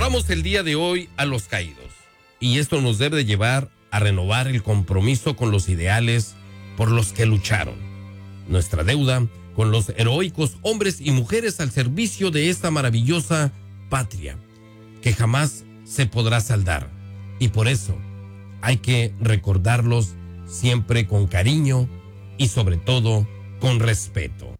Honramos el día de hoy a los caídos, y esto nos debe llevar a renovar el compromiso con los ideales por los que lucharon. Nuestra deuda con los heroicos hombres y mujeres al servicio de esta maravillosa patria, que jamás se podrá saldar. Y por eso hay que recordarlos siempre con cariño y sobre todo con respeto.